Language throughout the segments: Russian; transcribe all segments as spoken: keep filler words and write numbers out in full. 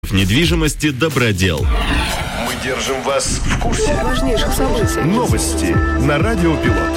Недвижимости «Добродел». Мы держим вас в курсе важнейших событий. Новости на Радио Пилот.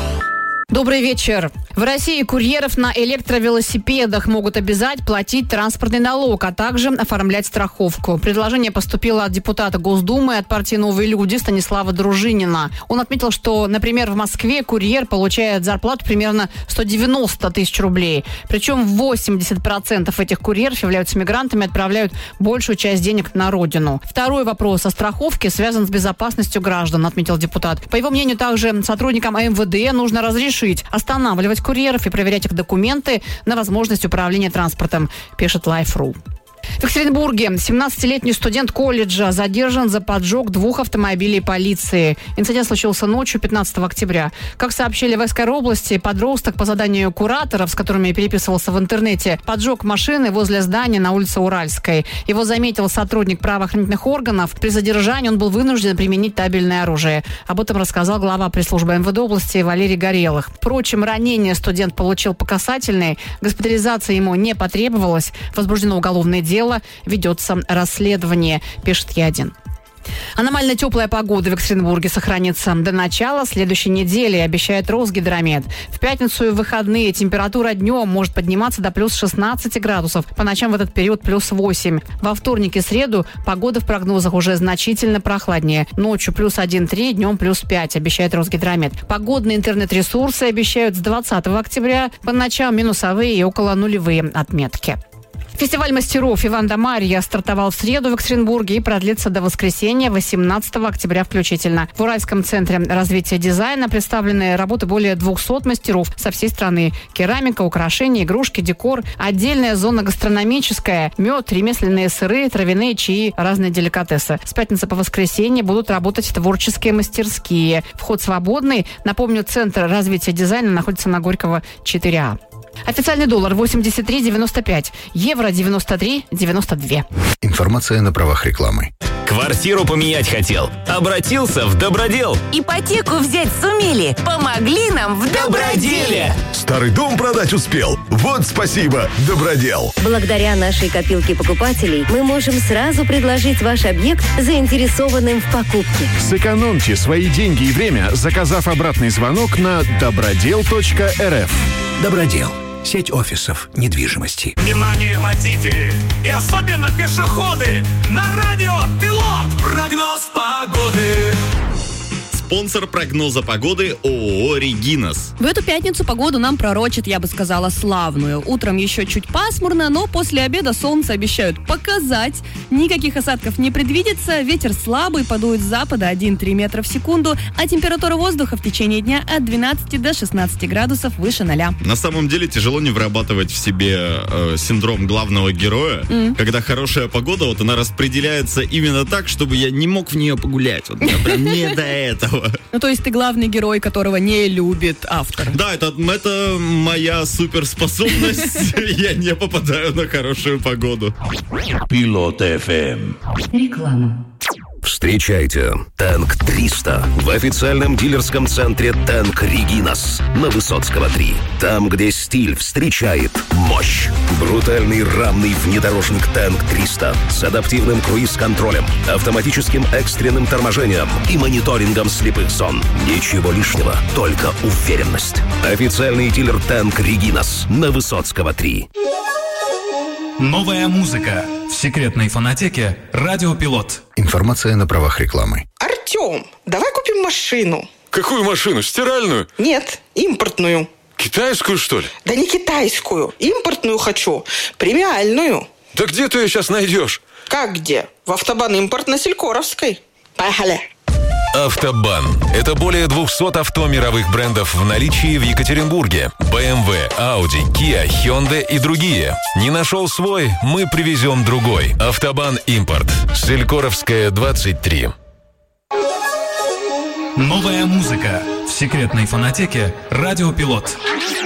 Добрый вечер. В России курьеров на электровелосипедах могут обязать платить транспортный налог, а также оформлять страховку. Предложение поступило от депутата Госдумы от партии «Новые люди» Станислава Дружинина. Он отметил, что, например, в Москве курьер получает зарплату примерно сто девяносто тысяч рублей. Причем восемьдесят процентов этих курьеров являются мигрантами и отправляют большую часть денег на родину. Второй вопрос о страховке связан с безопасностью граждан, отметил депутат. По его мнению, также сотрудникам эм вэ дэ нужно разрешить останавливать курьеров и проверять их документы на возможность управления транспортом, пишет Life точка ру. В Екатеринбурге семнадцатилетний студент колледжа задержан за поджог двух автомобилей полиции. Инцидент случился ночью пятнадцатого октября. Как сообщили в Войской области, подросток по заданию кураторов, с которыми переписывался в интернете, поджег машины возле здания на улице Уральской. Его заметил сотрудник правоохранительных органов. При задержании он был вынужден применить табельное оружие. Об этом рассказал глава пресс-службы эм вэ дэ области Валерий Горелых. Впрочем, ранение студент получил по касательной. Госпитализация ему не потребовалась. Возбуждено уголовное дело. Дело ведется расследование, пишет Е один. Аномально теплая погода в Екатеринбурге сохранится до начала следующей недели, обещает Росгидромет. В пятницу и в выходные температура днем может подниматься до плюс шестнадцать градусов, по ночам в этот период плюс восемь. Во вторник и среду погода в прогнозах уже значительно прохладнее. Ночью плюс один-три, днем плюс пять, обещает Росгидромет. Погодные интернет-ресурсы обещают с двадцатого октября по ночам минусовые и около нулевые отметки. Фестиваль мастеров Иван да Марья стартовал в среду в Екатеринбурге и продлится до воскресенья, восемнадцатого октября включительно. В Уральском центре развития дизайна представлены работы более двухсот мастеров со всей страны. Керамика, украшения, игрушки, декор. Отдельная зона гастрономическая. Мед, ремесленные сыры, травяные чаи, разные деликатесы. С пятницы по воскресенье будут работать творческие мастерские. Вход свободный. Напомню, Центр развития дизайна находится на Горького четыре А. Официальный доллар восемьдесят три девяносто пять, евро девяносто три девяносто два. Информация на правах рекламы. Квартиру поменять хотел? Обратился в Добродел. Ипотеку взять сумели? Помогли нам в Доброделе. Старый дом продать успел? Вот спасибо, Добродел. Благодаря нашей копилке покупателей мы можем сразу предложить ваш объект заинтересованным в покупке. Сэкономьте свои деньги и время, заказав обратный звонок на добродел точка эр эф. Добродел. Сеть офисов недвижимости. Внимание, водители и особенно пешеходы! На радио Пилот! Прогноз погоды! Спонсор прогноза погоды ООО «Регинас». В эту пятницу погоду нам пророчат, я бы сказала, славную. Утром еще чуть пасмурно, но после обеда солнце обещают показать. Никаких осадков не предвидится, ветер слабый, подует с запада один-три метра в секунду, а температура воздуха в течение дня от двенадцати до шестнадцати градусов выше ноля. На самом деле тяжело не вырабатывать в себе э, синдром главного героя, mm. когда хорошая погода, вот она распределяется именно так, чтобы я не мог в нее погулять. Вот мне прям не до этого. Ну, то есть ты главный герой, которого не любит автор. Да, это, это моя суперспособность. Я не попадаю на хорошую погоду. Пилот эф эм. Реклама. Встречайте Танк триста в официальном дилерском центре Танк Регинас на Высоцкого три. Там, где стиль встречает мощь. Брутальный рамный внедорожник Танк триста с адаптивным круиз-контролем, автоматическим экстренным торможением и мониторингом слепых зон. Ничего лишнего, только уверенность. Официальный дилер Танк Регинас на Высоцкого три. Новая музыка в секретной фонотеке «Радио Пилот». Информация на правах рекламы. Артем, давай купим машину. Какую машину? Стиральную? Нет, импортную. Китайскую, что ли? Да не китайскую. Импортную хочу. Премиальную. Да где ты ее сейчас найдешь? Как где? В Автобан Импорт на Селькоровской. Поехали. Автобан – это более двухсот авто мировых брендов в наличии в Екатеринбурге. бэ эм вэ, Audi, Kia, Hyundai и другие. Не нашел свой? Мы привезем другой. Автобан Импорт. Селькоровская, двадцать три. Новая музыка в секретной фонотеке «Радио Пилот».